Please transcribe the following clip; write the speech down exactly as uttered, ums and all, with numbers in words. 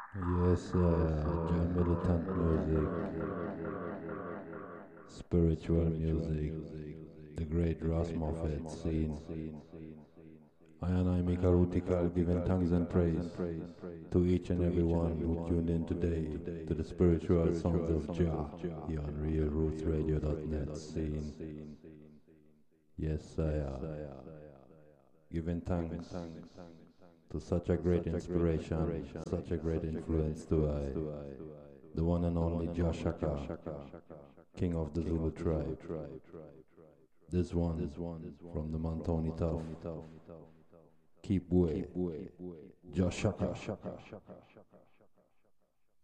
Yes, uh, John Militant music, spiritual music, the great Ross Moffat scene. I and I, Mika Rutikal, giving thanks and praise to each and every one who tuned in today to the spiritual sounds of Jah here on real roots radio dot net scene. Yes, I am. Giving thanks to such a great inspiration, such a great influence to I, the one and only Jashaka, king of the Zulu tribe. This one from the Mantoni Tough. Keep way, Jashaka.